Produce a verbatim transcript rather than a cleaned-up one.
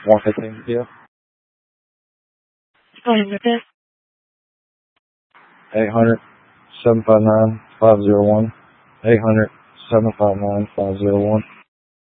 one fifteen Kia. Phone with this. eight hundred, seven five nine, five zero one. eight hundred, seven five nine, five zero one.